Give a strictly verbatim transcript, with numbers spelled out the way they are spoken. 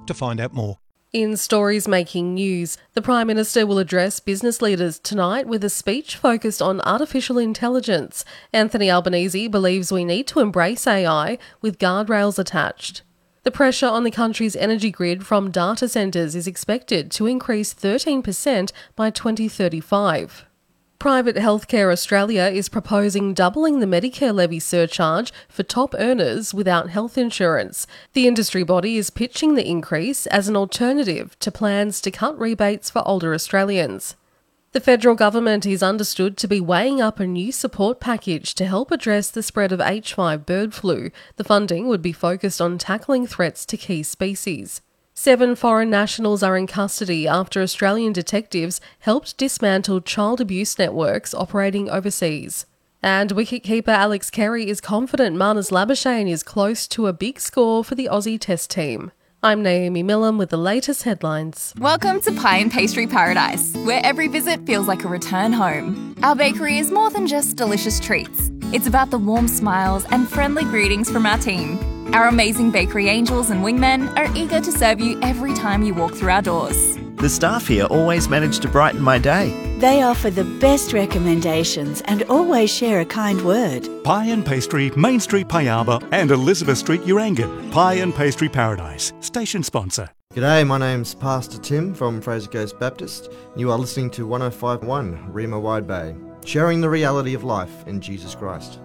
to find out more. In stories making news, the Prime Minister will address business leaders tonight with a speech focused on artificial intelligence. Anthony Albanese believes we need to embrace A I with guardrails attached. The pressure on the country's energy grid from data centres is expected to increase thirteen percent by twenty thirty-five. Private Healthcare Australia is proposing doubling the Medicare levy surcharge for top earners without health insurance. The industry body is pitching the increase as an alternative to plans to cut rebates for older Australians. The federal government is understood to be weighing up a new support package to help address the spread of H five bird flu. The funding would be focused on tackling threats to key species. Seven foreign nationals are in custody after Australian detectives helped dismantle child abuse networks operating overseas. And wicketkeeper Alex Carey is confident Marnus Labuschagne is close to a big score for the Aussie Test team. I'm Naomi Millam with the latest headlines. Welcome to Pie and Pastry Paradise, where every visit feels like a return home. Our bakery is more than just delicious treats. It's about the warm smiles and friendly greetings from our team. Our amazing bakery angels and wingmen are eager to serve you every time you walk through our doors. The staff here always manage to brighten my day. They offer the best recommendations and always share a kind word. Pie and Pastry, Main Street, Payaba and Elizabeth Street, Urangan. Pie and Pastry Paradise, station sponsor. G'day, my name's Pastor Tim from Fraser Coast Baptist. You are listening to one oh five point one Rima Wide Bay, sharing the reality of life in Jesus Christ.